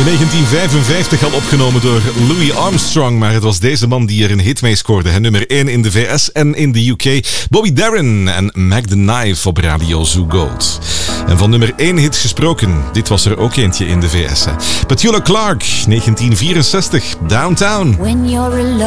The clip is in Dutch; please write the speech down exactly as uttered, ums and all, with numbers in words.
In negentien vijfenvijftig al opgenomen door Louis Armstrong, maar het was deze man die er een hit mee scoorde. Hè? Nummer één in de V S en in de U K. Bobby Darin en Mac the Knife op Radio Zoo Gold. En van nummer één hit gesproken, dit was er ook eentje in de V S. Hè? Petula Clark, negentien vierenzestig, Downtown. When you're alone.